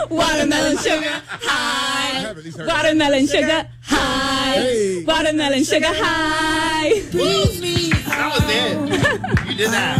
Watermelon sugar high. Watermelon sugar high. Watermelon sugar high. That was it. You did that.